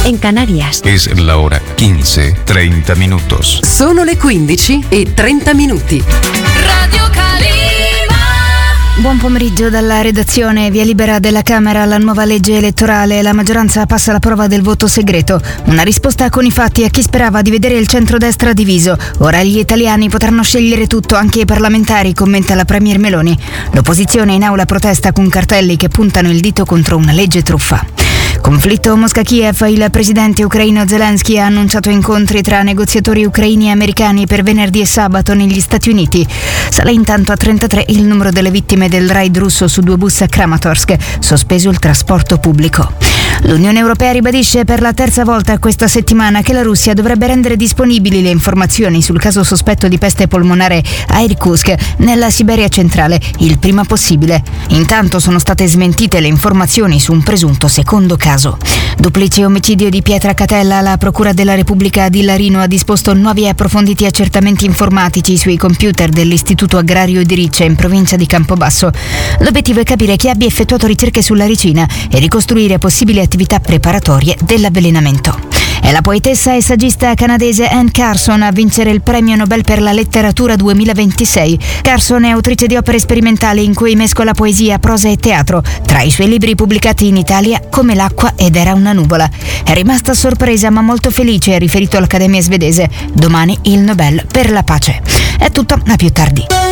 en Canarias. Es la hora 15:30 minutos. Sono le 15:30. Radio Calima. Buon pomeriggio dalla redazione. Via libera della Camera alla nuova legge elettorale. La maggioranza passa la prova del voto segreto. Una risposta con i fatti a chi sperava di vedere il centrodestra diviso. Ora gli italiani potranno scegliere tutto, anche i parlamentari, commenta la Premier Meloni. L'opposizione in aula protesta con cartelli che puntano il dito contro una legge truffa. Conflitto Mosca-Kiev. Il presidente ucraino Zelensky ha annunciato incontri tra negoziatori ucraini e americani per venerdì e sabato negli Stati Uniti. Sale intanto a 33 il numero delle vittime del raid russo su 2 bus a Kramatorsk, sospeso il trasporto pubblico. L'Unione Europea ribadisce per la terza volta questa settimana che la Russia dovrebbe rendere disponibili le informazioni sul caso sospetto di peste polmonare a Irkutsk, nella Siberia centrale, il prima possibile. Intanto sono state smentite le informazioni su un presunto secondo caso. Duplice omicidio di Pietra Catella. La Procura della Repubblica di Larino ha disposto nuovi e approfonditi accertamenti informatici sui computer dell'Istituto Agrario di Riccia in provincia di Campobasso. L'obiettivo è capire chi abbia effettuato ricerche sulla ricina e ricostruire possibili attività preparatorie dell'avvelenamento. È la poetessa e saggista canadese Anne Carson a vincere il Premio Nobel per la letteratura 2026. Carson è autrice di opere sperimentali in cui mescola poesia, prosa e teatro. Tra i suoi libri pubblicati in Italia, Come l'acqua ed Era una nuvola. È rimasta sorpresa ma molto felice, ha riferito l'Accademia svedese. Domani il Nobel per la pace. È tutto, a più tardi.